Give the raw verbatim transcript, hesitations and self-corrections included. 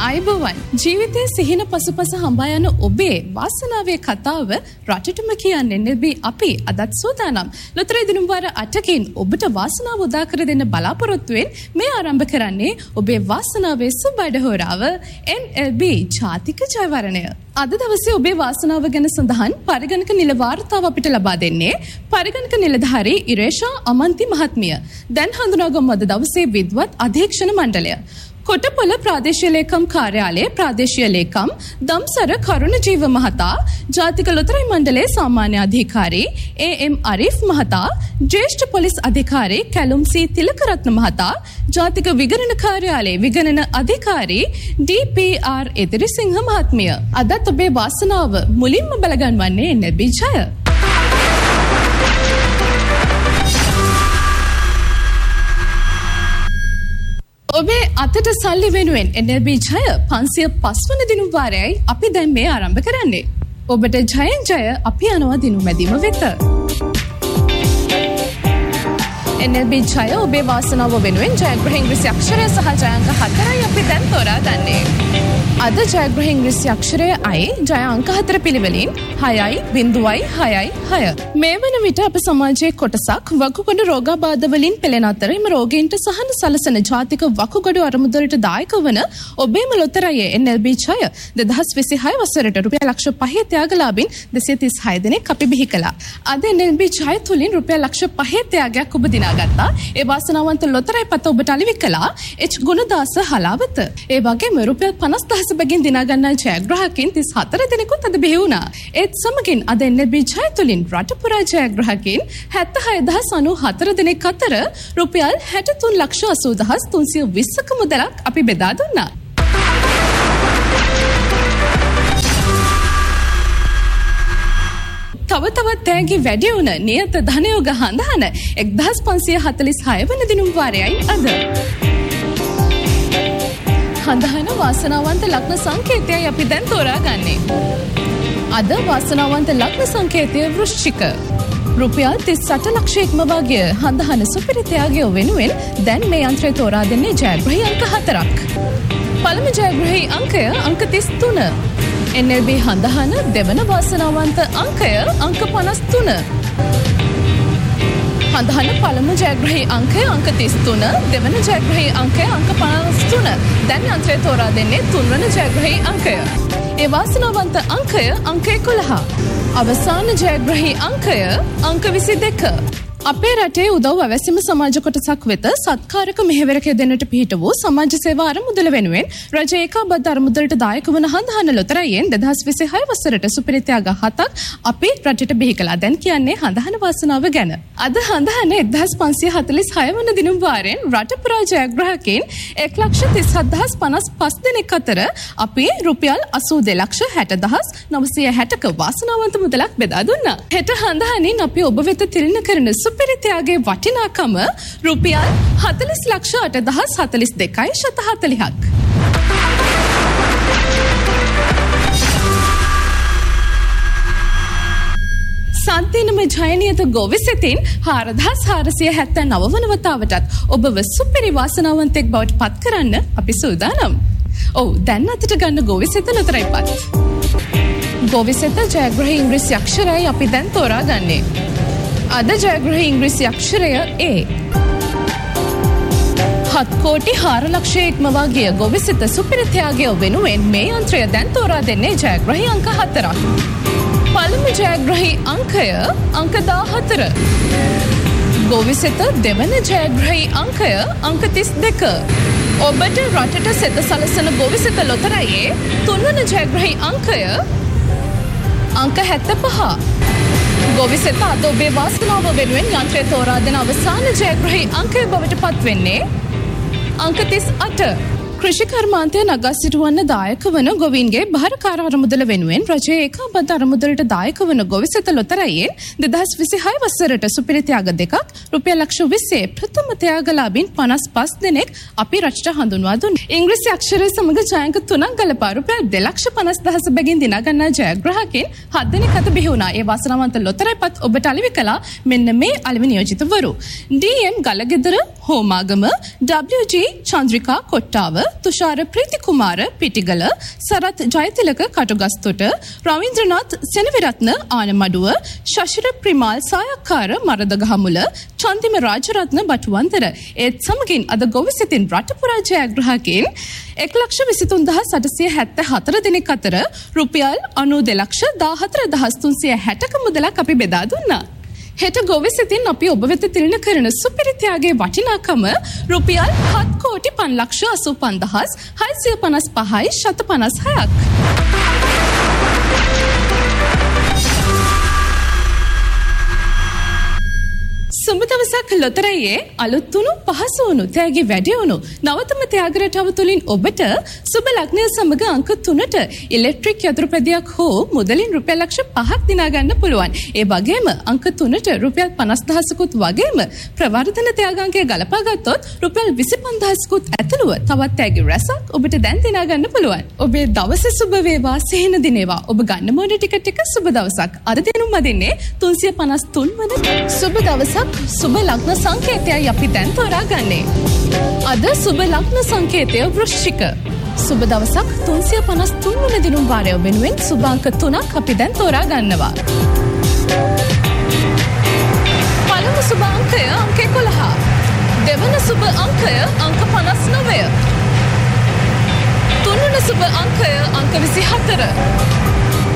අයිබෝවන් ජීවිතයේ සිහින පසුපස හඹා යන ඔබේ වාසනාවේ කතාව රටටම කියන්නේ නෙබි අපි අදත් සූදානම්. ලොතරැයි දිනුම් වාර අටකින් ඔබට වාසනාව උදා කර දෙන්න බලාපොරොත්තුවෙන් මේ ආරම්භ කරන්නේ ඔබේ වාසනාවේ සුබඩ හොරාව එන් එල් බී ජාතික ජයවරණය. අද දවසේ ඔබේ වාසනාව ගැන සඳහන් පරිගණක නිල වාර්තාව අපිට ලබා දෙන්නේ පරිගණක නිලධාරී ඉරේෂා අමන්ති මහත්මිය. දැන් හඳුනාගමු අද දවසේ විද්වත් අධීක්ෂණ මණ්ඩලය. කොටපොළ ප්‍රාදේශීය ලේකම් කාර්යාලයේ ප්‍රාදේශීය ලේකම් දම්සර කරුණජීව මහතා, ජාතික ලොතරැයි මණ්ඩලයේ සාමාන්‍ය අධිකාරී ඒ එම් අරිෆ් මහතා, ජ්‍යෙෂ්ඨ පොලිස් අධිකාරී කැලුම් සී තිලකරත්න මහතා, ජාතික විගණන කාර්යාලයේ විගණන අධිකාරී ඩී පී ආර් එදිරිසිංහ මහත්මිය. අදත් ඔබේ වාසනාව මුලින්ම බලගන්වන්නේ එන් එල් බී ජය. ඔබේ අතට සල්ලි වෙනුවෙන් එන් එල් බී ජය පන්සිය පහ වන දිනුම් වාරයයි අපි දැන් මේ ආරම්භ කරන්නේ. ඔබට ජයෙන් ජය අපි යනවා දිනුම් මැදීම වෙත. එන් එල් බී ජය ඔබේ වාසනාව වෙනුවෙන් ජයග්‍රහ ඉංග්‍රීසි අක්ෂරය සහ ජය අංක හතරයි අපි දැන් තෝරා ගන්නේ. අද ජයග්‍රහ ඉංග්‍රීසි අක්ෂරය අයි ජය අංක හතර පිළිවෙලින් හයයි බිංදුවයි හයයි හය. මේ වන විට අප සමාජයේ කොටසක් වකුගඩු රෝගාබාධ වලින් පෙළෙන අතර එම රෝගීන්ට සහන සලසන ජාතික වකුගඩු අරමුදලට දායක වන ඔබේම ලොතරැයේ එන් එල් බී ජය දෙදහස් විසිහය වසරට රුපියල් ලක්ෂ පහේ ත්‍යාගලාභීන් දෙසිය තිස්හය දෙනෙක් අපි බිහි කළා. අද එන් එල් බී ජය තුලින් රුපියල් ලක්ෂ පහේ ත්‍යාගයක් ඔබ දිනාගත්තා. ඒ වාසනාවන්ත ලොතරැයි පත ඔබට අලෙවි කළා එච් ගුණදාස හලාවත. ඒ වගේම රුපියල් පනස් දහස බැගින් දිනා ගන්නා ජයග්‍රාහකයන් තිස් හතර දෙනෙකුත් අද බිහි වුණා. ඒත් සමගින් අද එන් එල් බී ජය තුලින් රට පුරා ජයග්‍රාහකයන් හැත්තෑ දහස් අනූ හතර දෙනෙක් අතර රුපියල් හැටතුන් ලක්ෂ අසූ දහස් තුන්සිය විස්සක මුදලක් අපි බෙදා දුන්නා. තව තවත් තෑගි වැඩි වුණ නියත ධනයෝග හඳහන එක්දහස් පන්සිය හතළිස් හය වන දිනුම් වාරයයි අද. හඳහන වාසනාවන්ත ලග්න සංකේතයයි අපි දැන් තෝරා ගන්නේ. අද වාසනාවන්ත ලග්න සංකේතය වෘශ්චික. රුපියල් තිස් අට ලක්ෂ ඉක්මවාගේ හඳහන සුපිරිතයාගේ වෙනුවෙන් දැන් මේ යන්ත්‍රය තෝරා දෙන්නේ ජයග්‍රහී අංක හතරක්. පළමු ජයග්‍රහී අංකය අංක තිස් තුන. එන් එල් බී හඳහන දෙවන වාසනාවන්ත අංකය අංක පනස් තුන. හඳහන පළමු ජයග්‍රහී අංකය අංක තිස් තුන, දෙවන ජයග්‍රහී අංකය අංක පනස් තුන. දැන් යන්ත්‍රය තෝරා දෙන්නේ තුන්වන ජයග්‍රහී අංකය. ඒ වාසනාවන්ත අංකය අංක එකොළහ. අවසාන ජයග්‍රහී අංකය අංක විසි දෙක. අපේ රටේ උදව් අවැසිම සමාජ කොටසක් වෙත සත්කාරක මෙහෙවරක දෙන්නට පිහිට වූ සමාජ සේවා අරමුදල වෙනුවෙන් රජය ඒකාබද්ධ අරමුදලට දායක වන හඳහන ලොතරැයියෙන් දෙදහස් විසිහය වසරට සුපිරිත්‍යාග හතක් අපි රටට බිහි කළා. දැන් කියන්නේ හඳහන වාසනාව ගැන. අද හඳහන එක්දහස් පන්සිය හතළිස් හය වන දිනුම් වාරයෙන් රට පුරා ජයග්‍රාහකයන් එක් ලක්ෂ තිස් හත්දහස් පනස් පහ දෙනෙක් අතර අපි රුපියල් අසූ දෙලක්ෂ හැට දහස් නවසිය හැටක වාසනාවන්ත මුදලක් බෙදා දුන්නා. හෙට හඳහනින් අපි ඔබ වෙත තිරින කරන සුපිරිතයාගේ වටිනාකම රුපියල් හතළිස් ලක්ෂ අට දහස් හතළිස් දෙකයි ශත හතළිහක්. සන්තිනම ජයනියත ගොවිසෙතින් හාරදහස් හාරසිය හැත්තෑ නව වන වතාවටත් ඔබව සුපිරි වාසනාවන්තෙක් බවට පත් කරන්න අපි සූදානම්. ඔව් දැන් අතට ගන්න ගොවිසෙත ලොතරැයි පත්. ගොවිසෙත ජයග්‍රහී ඉංග්‍රීසි අක්ෂරයයි අපි දැන් තෝරා ගන්නේ. අද ජයග්‍රහී ඉංග්‍රීසි අක්ෂරය ඒ. හත් කෝටි හාර ලක්ෂය ඉක්මවා ගිය ගොවිසෙත සුපිරිතයාගේ වෙනුවෙන් මේ යන්ත්‍රය දැන් තෝරා දෙන්නේ ජයග්‍රහී අංක හතරක්. පළමු ජයග්‍රහී අංකය අංක දාහතර. ගොවිසෙත දෙවන ජයග්‍රහී අංකය අංක තිස් දෙක. ඔබට රටට සෙත සලසන ගොවිසෙත ලොතරැයියේ තුන්වන ජයග්‍රහී අංකය අංක හැත්තෑ පහ. ගොවිසෙත අද ඔබේ වාසනාව වෙනුවෙන් යන්ත්‍රය තෝරා දෙන අවසාන ජයග්‍රහී අංකය බවට පත් වෙන්නේ අංක තිස් අට. කෘෂිකර්මාන්තය නගා සිටුවන්න දායක වන ගොවීන්ගේ භාරකාර අරමුදල වෙනුවෙන් රජයේ ඒකාබද්ධ අරමුදලට දායක වන ගොවිසෙත ලොතරැයියෙන් දෙදහස් විසිහය වසරට සුපිරිත්‍යාග දෙකක් රුපියල් ලක්ෂ විස්සේ ප්‍රථම ත්‍යාගලාභීන් පනස් පහ දෙනෙක් අපි රටට හඳුන්වා දුන්නා. ඉංග්‍රීසි අක්ෂරය සමග ජයංක තුනක් ගලපා රුපියල් දෙලක්ෂ පනස් දහස බැගින් දිනා ගන්නා ජයග්‍රාහකයන් හත් දෙනෙක් අත බිහි වුණා. ඒ වාසනාවන්ත ලොතරැයි පත් ඔබට අලෙවි කළා මෙන්න මේ අලෙවි නියෝජිතවරු. ඩී එම් ගලගෙදර හෝමාගම, ඩබ්ලිව් ජී චන්ද්‍රිකා කොට්ටාව, තුෂාර ප්‍රීතිකුමාර පිටිගල, සරත් ජයතිලක කටුගස්තොට, රවීන්ද්‍රනාත් සෙනවිරත්න ආනමඩුව, ශශිර ප්‍රිමාල් සායක්කාර මරදගහමුල, චන්දිම රාජරත්න බටුවන්තර. ඒත් සමගින් අද ගොවිසිතින් රටපුරා ජයග්‍රහකයින් එක් ලක්ෂ විසිතුන් දහස් අටසිය හැත්තෑ හතර දෙනෙක් අතර රුපියල් අනූ දෙලක්ෂ දාහතර දහස් තුන්සිය හැටක මුදලක් අපි බෙදා දුන්නා. හෙට ගොවිසිතින් අපි ඔබ වෙත තිළින කරන සුපිරිත්‍යාගේ වටිනාකම රුපියල් හත් කෝටි පන්ලක්ෂ අසූ පන්දහස් හයසිය පනස් පහයි ශත පනස් හයක්. සුබ දවසක් ලොතරැයේ අලුත් වුණු පහසු වුණු තෑගි වැඩි වුණු නවතම ත්‍යාග රටාව තුළින් ඔබට සුබ ලග්නය සමග අංක තුනට ඉලෙක්ට්‍රික් යතුරුපැදියක් හෝ මුදලින් රුපියල් ලක්ෂ පහක් දිනා ගන්න පුළුවන්. ඒ වගේම අංක තුනට රුපියල් පනස් දහසකුත් වගේම ප්‍රවර්ධන ත්‍යාගාංකය ගලපා ගත්තොත් රුපියල් විසි පන්දහසකුත් ඇතුළුව තවත් තෑගි රැසක් ඔබට දැන් දිනා ගන්න පුළුවන්. ඔබේ දවසේ සුබ වේවා, සිහින දිනේවා. ඔබ ගන්න මොන ටිකට් එක සුබ දවසක්. අද දිනුම් අදින්නේ තුන්සිය පනස් තුන් වන සුබ දවසක්. සුබ ලග්න සංකේතයයි අපි දැන් තෝරාගන්නේ. අද සුබ ලග්න සංකේතය වෘශ්චික. සුබ දවසක් තුන්සිය පනස් තුන් වන දිනුම් වාරය වෙනුවෙන් සුබ අංක තුනක් අපි දැන් තෝරා ගන්නවා. පළමු සුබ අංකය අංක එකොළහ. දෙවන සුබ අංකය අංක පනස් නවය. තුන්වන සුබ අංකය අංක විසි හතර.